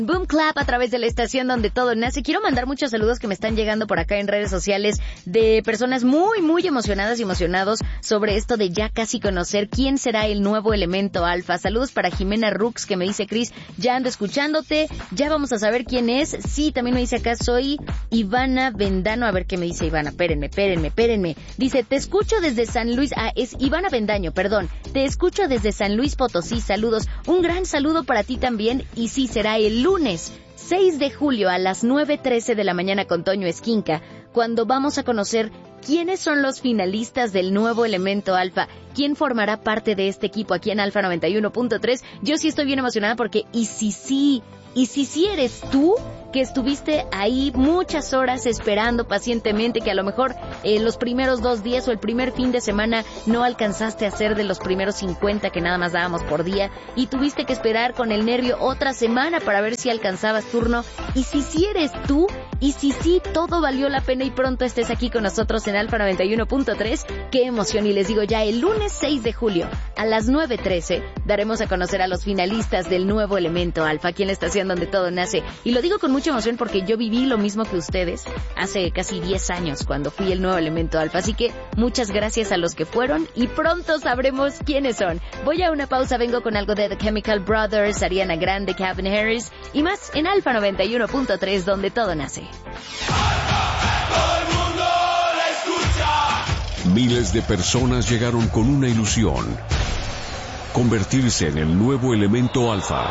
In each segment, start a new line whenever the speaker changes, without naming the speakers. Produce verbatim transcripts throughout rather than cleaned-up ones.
Boom Clap a través de la estación donde todo nace. Quiero mandar muchos saludos que me están llegando por acá en redes sociales de personas muy, muy emocionadas y emocionados sobre esto de ya casi conocer quién será el nuevo elemento alfa. Saludos para Jimena Rux, que me dice: Cris, ya ando escuchándote, ya vamos a saber quién es. Sí, también me dice acá, soy Ivana Vendano. A ver qué me dice Ivana, espérenme, espérenme, espérenme. Dice, te escucho desde San Luis, ah, es Ivana Vendaño, perdón. Te escucho desde San Luis Potosí, saludos. Un gran saludo para ti también, y sí, será el lunes seis de julio a las nueve trece de la mañana con Toño Esquinca, cuando vamos a conocer quiénes son los finalistas del nuevo elemento alfa, quién formará parte de este equipo aquí en Alfa noventa y uno punto tres. Yo sí estoy bien emocionada porque, y si sí, y si sí eres tú, que estuviste ahí muchas horas esperando pacientemente, que a lo mejor eh, los primeros dos días o el primer fin de semana no alcanzaste a hacer de los primeros cincuenta que nada más dábamos por día, y tuviste que esperar con el nervio otra semana para ver si alcanzabas turno, y si sí eres tú, y si sí todo valió la pena y pronto estés aquí con nosotros en Alfa noventa y uno punto tres, qué emoción. Y les digo ya, el lunes seis de julio a las nueve trece daremos a conocer a los finalistas del nuevo elemento alfa aquí en la estación donde todo nace, y lo digo con mucha emoción porque yo viví lo mismo que ustedes hace casi diez años cuando fui el nuevo elemento alfa, así que muchas gracias a los que fueron y pronto sabremos quiénes son. Voy a una pausa, vengo con algo de The Chemical Brothers, Ariana Grande, Calvin Harris y más en Alfa noventa y uno punto tres, donde todo nace.
Todo el mundo la escucha.
Miles de personas llegaron con una ilusión: convertirse en el nuevo elemento alfa.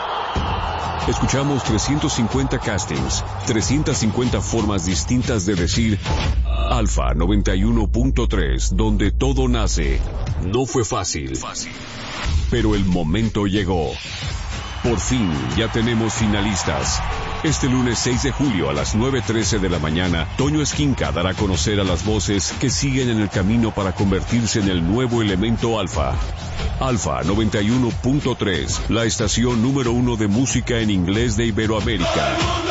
Escuchamos trescientos cincuenta castings, trescientas cincuenta formas distintas de decir Alfa noventa y uno punto tres, donde todo nace. No fue fácil, pero el momento llegó. Por fin ya tenemos finalistas. Este lunes seis de julio a las nueve trece de la mañana, Toño Esquinca dará a conocer a las voces que siguen en el camino para convertirse en el nuevo elemento alfa. Alfa noventa y uno punto tres, la estación número uno de música en inglés de Iberoamérica.